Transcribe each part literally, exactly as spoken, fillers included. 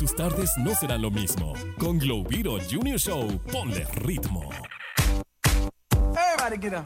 tus tardes no serán lo mismo. Con Globiro Junior Show, ponle ritmo. Everybody get up.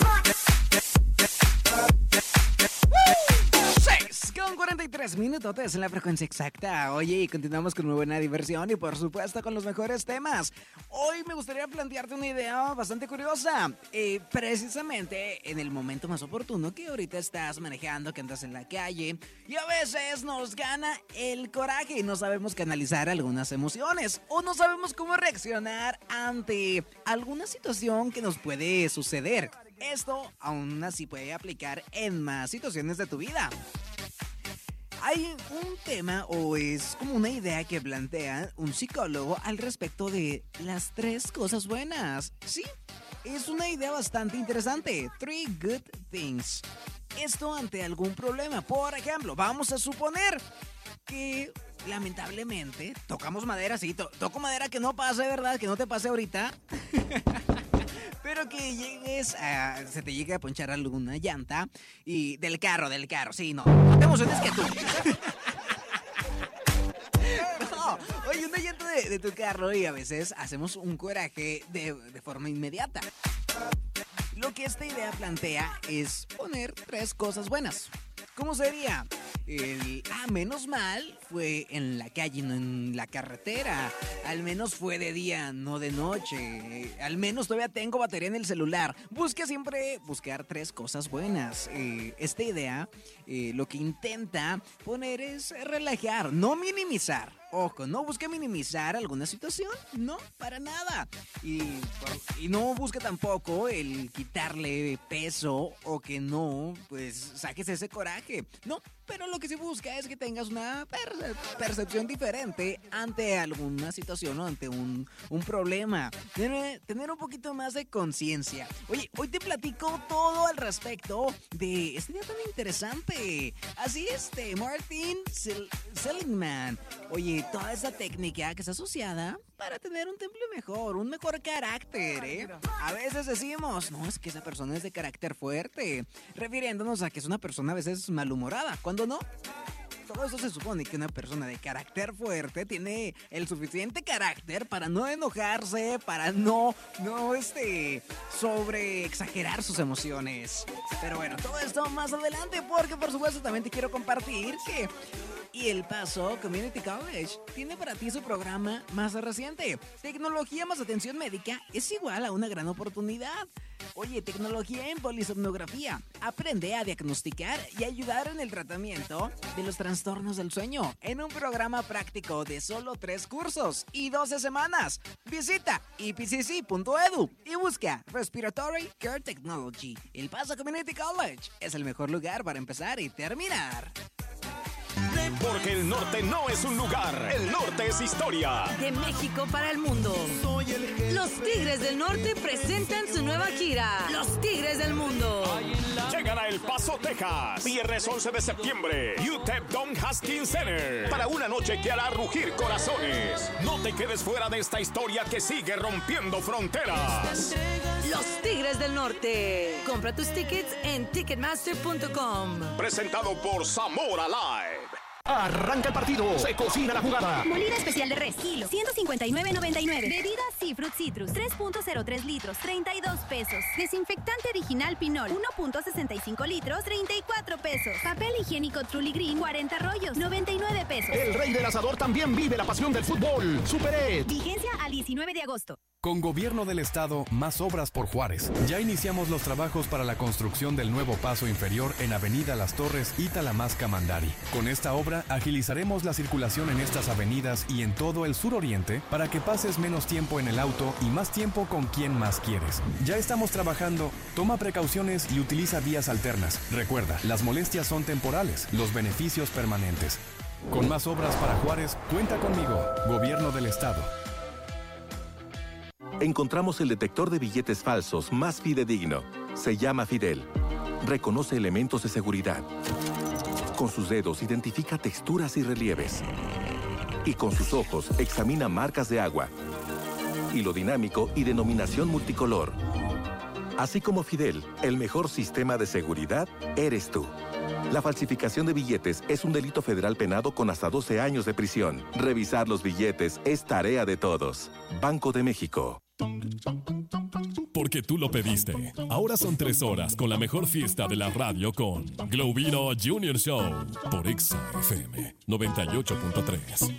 Con cuarenta y tres minutos en la frecuencia exacta. Oye, y continuamos con muy buena diversión y por supuesto con los mejores temas. Hoy me gustaría plantearte una idea bastante curiosa. Eh, precisamente en el momento más oportuno que ahorita estás manejando, que andas en la calle y a veces nos gana el coraje y no sabemos canalizar algunas emociones o no sabemos cómo reaccionar ante alguna situación que nos puede suceder. Esto aún así puede aplicar en más situaciones de tu vida. Hay un tema o es como una idea que plantea un psicólogo al respecto de las tres cosas buenas. Sí, es una idea bastante interesante. Three good things. Esto ante algún problema. Por ejemplo, vamos a suponer que lamentablemente tocamos madera, sí, to- toco madera que no pase, ¿verdad? Que no te pase ahorita. Pero que llegues a... se te llegue a ponchar alguna llanta y del carro, del carro, sí, no. No te emociones que tú. No, oye, una llanta de, de tu carro y a veces hacemos un coraje de, de forma inmediata. Lo que esta idea plantea es poner tres cosas buenas. ¿Cómo sería? El, ah, menos mal fue en la calle, no en la carretera. Al menos fue de día, no de noche. Al menos todavía tengo batería en el celular. Busca siempre buscar tres cosas buenas. Eh, esta idea eh, lo que intenta poner es relajar, no minimizar. Ojo, no busque minimizar alguna situación, no, para nada. Y, y no busque tampoco el quitarle peso o que no, pues, saques ese coraje. No, pero lo que se busca es que tengas una perce- percepción diferente ante alguna situación o ante un, un problema. Tener, tener un poquito más de conciencia. Oye, hoy te platico todo al respecto de este día tan interesante. Así es, de Martin Sel- Seligman. Oye, toda esa técnica que está asociada para tener un temple mejor, un mejor carácter, ¿eh? A veces decimos, no, es que esa persona es de carácter fuerte, refiriéndonos a que es una persona a veces malhumorada, cuando no. Todo eso se supone que una persona de carácter fuerte tiene el suficiente carácter para no enojarse, para no, no, este, sobre exagerar sus emociones. Pero bueno, todo esto más adelante porque por supuesto también te quiero compartir que y El Paso Community College tiene para ti su programa más reciente. Tecnología más atención médica es igual a una gran oportunidad. Oye, tecnología en polisomnografía. Aprende a diagnosticar y ayudar en el tratamiento de los trastornos del sueño en un programa práctico de solo tres cursos y doce semanas. Visita i p c c punto e d u y busca Respiratory Care Technology. El Paso Community College es el mejor lugar para empezar y terminar. Porque el norte no es un lugar, el norte es historia. De México para el mundo. Los Tigres del Norte presentan su nueva gira. Los Tigres del Mundo. Llegan a El Paso, Texas. Viernes once de septiembre. U T E P Don Haskins Center. Para una noche que hará rugir corazones. No te quedes fuera de esta historia que sigue rompiendo fronteras. Los Tigres del Norte. Compra tus tickets en ticketmaster punto com. Presentado por Zamora Live. Arranca el partido, se cocina la jugada. Molida especial de res, kilo, ciento cincuenta y nueve noventa y nueve. Bebidas Seafruit Citrus, tres punto cero tres litros, treinta y dos pesos. Desinfectante original Pinol, uno punto sesenta y cinco litros, treinta y cuatro pesos. Papel higiénico Truly Green, cuarenta rollos, noventa y nueve pesos. El rey del asador también vive la pasión del fútbol. Super Ed. Vigencia al diecinueve de agosto. Con Gobierno del Estado, más obras por Juárez. Ya iniciamos los trabajos para la construcción del nuevo paso inferior en Avenida Las Torres y Talamasca Mandari. Con esta obra agilizaremos la circulación en estas avenidas y en todo el suroriente para que pases menos tiempo en el auto y más tiempo con quien más quieres. Ya estamos trabajando, toma precauciones y utiliza vías alternas. Recuerda, las molestias son temporales, los beneficios permanentes. Con más obras para Juárez, cuenta conmigo, Gobierno del Estado. Encontramos el detector de billetes falsos más fidedigno. Se llama Fidel. Reconoce elementos de seguridad. Con sus dedos identifica texturas y relieves. Y con sus ojos examina marcas de agua, hilo dinámico y denominación multicolor. Así como Fidel, el mejor sistema de seguridad eres tú. La falsificación de billetes es un delito federal penado con hasta doce años de prisión. Revisar los billetes es tarea de todos. Banco de México. Porque tú lo pediste. Ahora son tres horas con la mejor fiesta de la radio con Globino Junior Show por Exa F M noventa y ocho punto tres.